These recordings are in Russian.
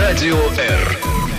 Радио Р.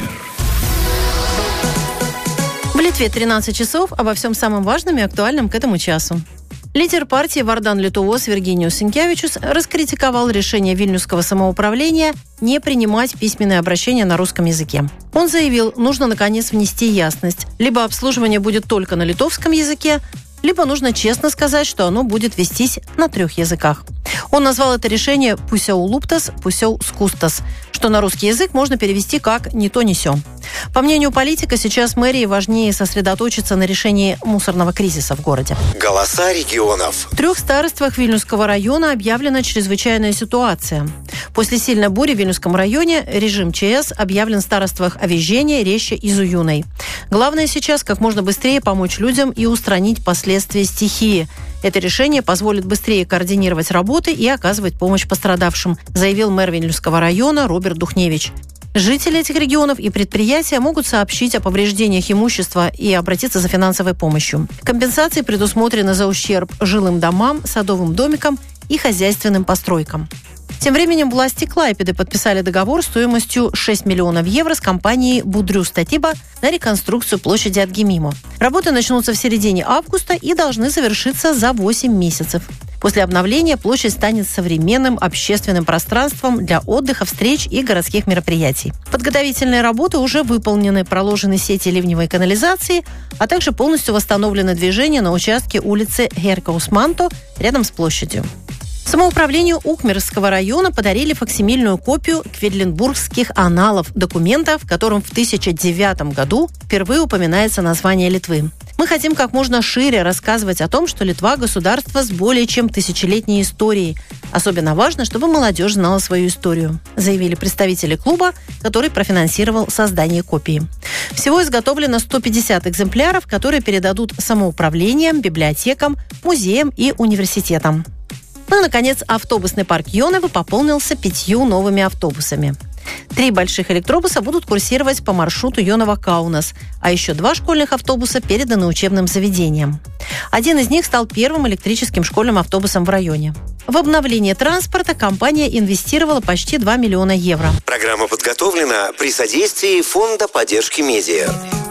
В Литве 13 часов. Обо всем самом важном и актуальном к этому часу. Лидер партии Вардан Литувос Виргиниус Синкевичус раскритиковал решение Вильнюсского самоуправления не принимать письменные обращения на русском языке. Он заявил, нужно наконец внести ясность. Либо обслуживание будет только на литовском языке, либо нужно честно сказать, что оно будет вестись на 3 языках. Он назвал это решение «пусеу луптас, пусеу скустас», что на русский язык можно перевести как «ни то, ни сё». По мнению политика, сейчас мэрии важнее сосредоточиться на решении мусорного кризиса в городе. Голоса регионов. В 3 староствах Вильнюсского района объявлена чрезвычайная ситуация. После сильной бури в Вильнюсском районе режим ЧС объявлен в староствах Овежене, Реще и Зуюной. Главное сейчас как можно быстрее помочь людям и устранить последствия стихии. Это решение позволит быстрее координировать работы и оказывать помощь пострадавшим, заявил мэр Вильнюсского района Роберт Духневич. Жители этих регионов и предприятия могут сообщить о повреждениях имущества и обратиться за финансовой помощью. Компенсации предусмотрены за ущерб жилым домам, садовым домикам и хозяйственным постройкам. Тем временем власти Клайпеды подписали договор стоимостью 6 миллионов евро с компанией «Будрю Статиба» на реконструкцию площади Атгемимо. Работы начнутся в середине августа и должны завершиться за 8 месяцев. После обновления площадь станет современным общественным пространством для отдыха, встреч и городских мероприятий. Подготовительные работы уже выполнены, проложены сети ливневой канализации, а также полностью восстановлено движение на участке улицы Геркаус-Манто рядом с площадью. Самоуправлению Укмерского района подарили факсимильную копию кведленбургских аналов, документа, в котором в 1009 году впервые упоминается название Литвы. Мы хотим как можно шире рассказывать о том, что Литва – государство с более чем тысячелетней историей. Особенно важно, чтобы молодежь знала свою историю, заявили представители клуба, который профинансировал создание копии. Всего изготовлено 150 экземпляров, которые передадут самоуправлениям, библиотекам, музеям и университетам. Ну и, наконец, автобусный парк Йонавы пополнился 5 новыми автобусами. 3 больших электробуса будут курсировать по маршруту Йонава-Каунас, а еще 2 школьных автобуса переданы учебным заведениям. Один из них стал первым электрическим школьным автобусом в районе. В обновление транспорта компания инвестировала почти 2 миллиона евро. Программа подготовлена при содействии Фонда поддержки медиа.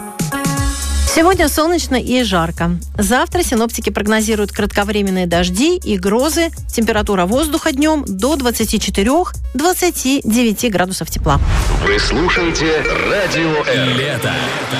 Сегодня солнечно и жарко. Завтра синоптики прогнозируют кратковременные дожди и грозы. Температура воздуха днем до 24-29 градусов тепла. Вы слушаете Радио Р. Лето.